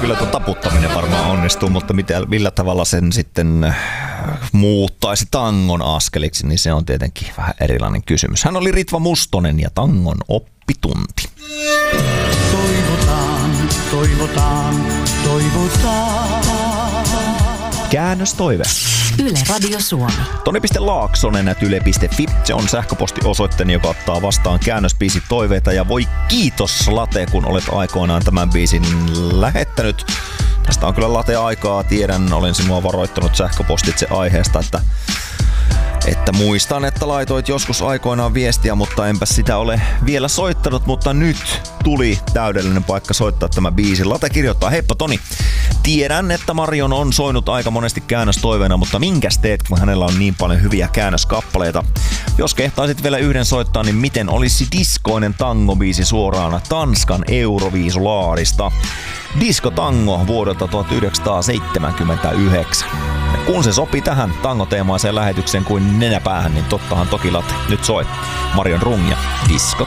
kyllä tuo taputtaminen varmaan onnistuu, mutta millä tavalla sen sitten muuttaisi tangon askeliksi, niin se on tietenkin vähän erilainen kysymys. Hän oli Ritva Mustonen ja tangon oppitunti. Toivotaan, toivotaan, toivotaan. Käännöstoive. Yle Radio Suomi. Toni.Laaksonen@yle.fi. Se on sähköpostiosoitteeni, joka ottaa vastaan käännösbiisitoiveita. Ja voi kiitos Late, kun olet aikoinaan tämän biisin lähettänyt. Tästä on kyllä Late aikaa, tiedän, olen sinua varoittanut sähköpostitse aiheesta, että muistan, että laitoit joskus aikoinaan viestiä, mutta enpä sitä ole vielä soittanut, mutta nyt tuli täydellinen paikka soittaa tämä biisi. Late kirjoittaa: heippa Toni, tiedän, että Marion on soinut aika monesti käännöstoiveena, mutta minkäs teet, kun hänellä on niin paljon hyviä käännöskappaleita? Jos kehtaisit vielä yhden soittaa, niin miten olisi diskoinen tangobiisi suoraan Tanskan Euroviisulaarista? Disco Tango vuodelta 1979. Ja kun se sopii tähän tangoteemaiseen lähetykseen kuin nenäpäähän, niin tottahan toki Late. Nyt soi Marion Rung ja Disco